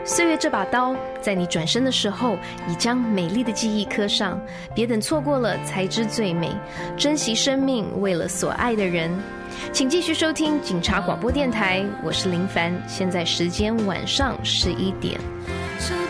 岁月这把刀，在你转身的时候，已将美丽的记忆刻上。别等错过了才知最美，珍惜生命，为了所爱的人。请继续收听警察广播电台，我是林凡，现在时间晚上11点。